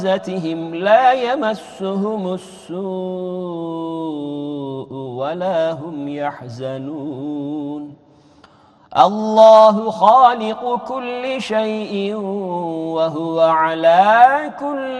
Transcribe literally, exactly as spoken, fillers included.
وعزتهم لا يمسهم السوء ولا هم يحزنون الله خالق كل شيء وهو على كل